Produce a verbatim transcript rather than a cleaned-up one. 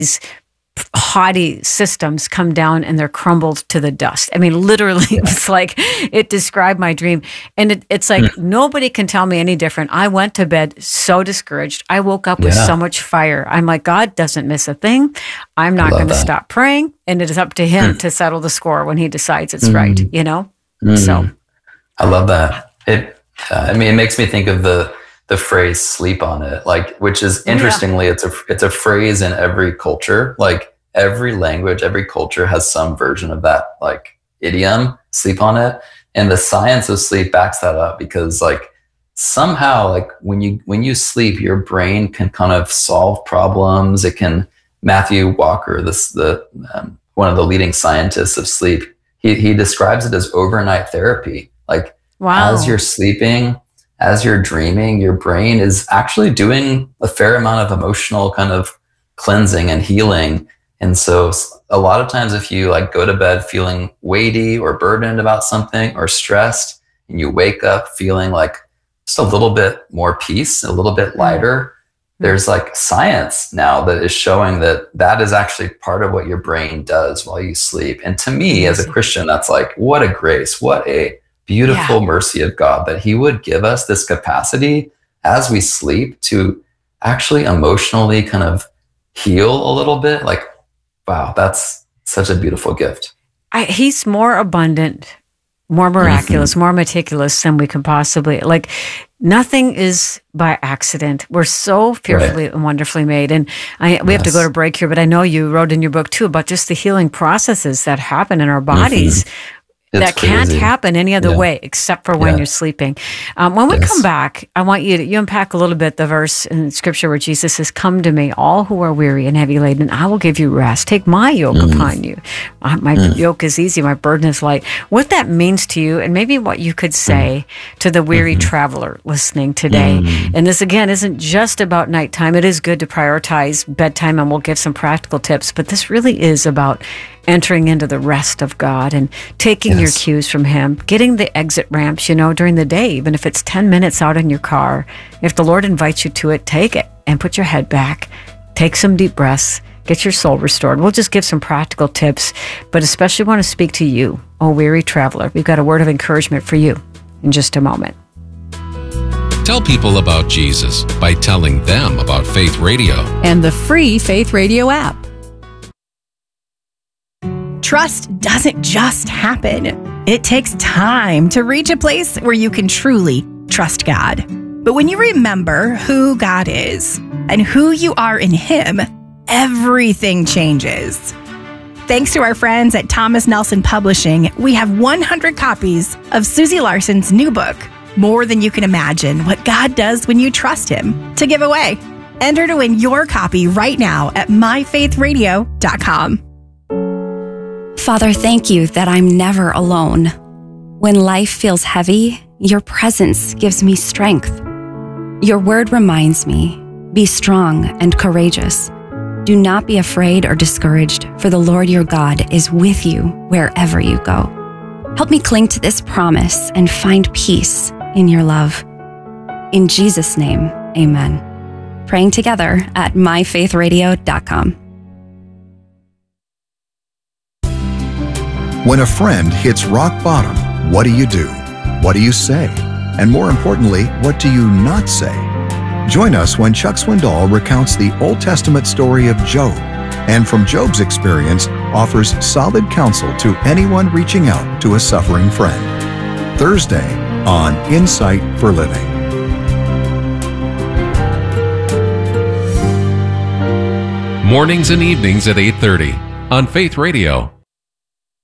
these haughty systems come down and they're crumbled to the dust. I mean, literally, it was like, it described my dream. And it, it's like, mm. nobody can tell me any different. I went to bed so discouraged. I woke up with yeah. so much fire. I'm like, God doesn't miss a thing. I'm not going to stop praying. And it is up to him mm. to settle the score when he decides it's mm. right, you know? Mm. So. I love that. It, uh, I mean, it makes me think of the, the phrase sleep on it, like, which is interestingly, yeah. it's a, it's a phrase in every culture. Like every language, every culture has some version of that, like idiom, sleep on it. And the science of sleep backs that up, because like somehow, like when you, when you sleep, your brain can kind of solve problems. It can, Matthew Walker, this, the, um, one of the leading scientists of sleep, he, he describes it as overnight therapy. Like wow. as you're sleeping, as you're dreaming, your brain is actually doing a fair amount of emotional kind of cleansing and healing. And so a lot of times if you like go to bed feeling weighty or burdened about something or stressed, and you wake up feeling like just a little bit more peace, a little bit lighter, mm-hmm. there's like science now that is showing that that is actually part of what your brain does while you sleep. And to me as a Christian, that's like, what a grace, what a beautiful yeah. mercy of God that he would give us this capacity as we sleep to actually emotionally kind of heal a little bit. Like, wow, that's such a beautiful gift. I, he's more abundant, more miraculous, mm-hmm. more meticulous than we can possibly, like nothing is by accident. We're so fearfully right. and wonderfully made. And I, we yes. have to go to break here, but I know you wrote in your book too about just the healing processes that happen in our bodies. Mm-hmm. It's that can't crazy. happen any other yeah. way except for when yeah. you're sleeping. Um, when we yes. come back, I want you to you unpack a little bit the verse in Scripture where Jesus says, "Come to me, all who are weary and heavy laden, and I will give you rest. Take my yoke mm. upon you. My, my mm. yoke is easy, my burden is light." What that means to you, and maybe what you could say mm. to the weary mm-hmm. traveler listening today. Mm. And this, again, isn't just about nighttime. It is good to prioritize bedtime, and we'll give some practical tips, but this really is about entering into the rest of God and taking yes. your cues from him, getting the exit ramps, you know, during the day, even if it's ten minutes out in your car. If the Lord invites you to it, take it and put your head back, take some deep breaths, get your soul restored. We'll just give some practical tips, but especially want to speak to you, oh weary traveler. We've got a word of encouragement for you in just a moment. Tell people about Jesus by telling them about Faith Radio and the free Faith Radio app. Trust doesn't just happen. It takes time to reach a place where you can truly trust God. But when you remember who God is and who you are in him, everything changes. Thanks to our friends at Thomas Nelson Publishing, we have one hundred copies of Susie Larson's new book, More Than You Can Imagine, What God Does When You Trust Him, to give away. Enter to win your copy right now at my faith radio dot com. Father, thank you that I'm never alone. When life feels heavy, your presence gives me strength. Your word reminds me, be strong and courageous. Do not be afraid or discouraged, for the Lord your God is with you wherever you go. Help me cling to this promise and find peace in your love. In Jesus' name, amen. Praying together at my faith radio dot com. When a friend hits rock bottom, what do you do? What do you say? And more importantly, what do you not say? Join us when Chuck Swindoll recounts the Old Testament story of Job, and from Job's experience offers solid counsel to anyone reaching out to a suffering friend. Thursday on Insight for Living. Mornings and evenings at eight thirty on Faith Radio.